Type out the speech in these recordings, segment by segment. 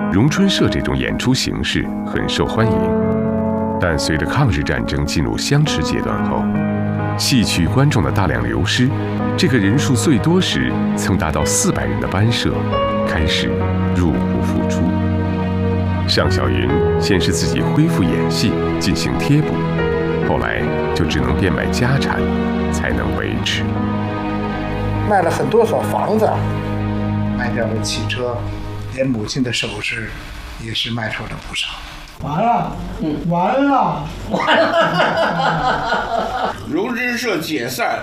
荣春社这种演出形式很受欢迎。但随着抗日战争进入相持阶段后，戏曲观众的大量流失，这个人数最多时曾达到400人的班社开始入不敷出。尚小云先是自己恢复演戏进行贴补，后来就只能变卖家产才能维持。 卖了很多所房子，卖掉了汽车，连母亲的首饰也是卖出了不少。 完了，完了， 完了！荣春社解散，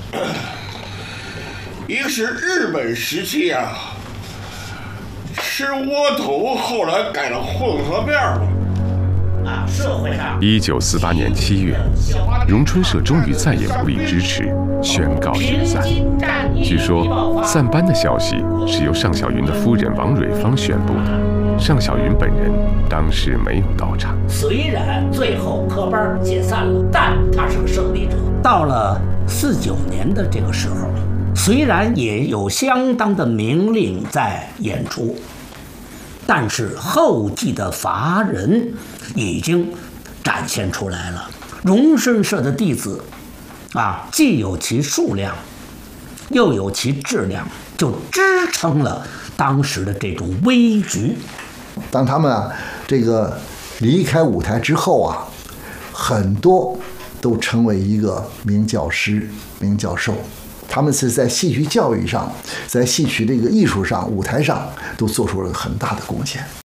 一个是日本时期啊，吃窝头，后来改了混合面了。 社会上 ，1948年7月，荣春社终于再也无力支持，宣告解散。据说散班的消息是由尚小云的夫人王蕊芳宣布的，尚小云本人当时没有到场。 虽然最后科班解散了，但他是个胜利者。到了49年的这个时候，虽然也有相当的名令在演出，但是后继的乏人已经展现出来了。荣春社的弟子既有其数量，又有其质量，就支撑了当时的这种危局。 当他们这个离开舞台之后很多都成为一个名教师、名教授。他们是在戏曲教育上，在戏曲这个艺术上、舞台上都做出了很大的贡献。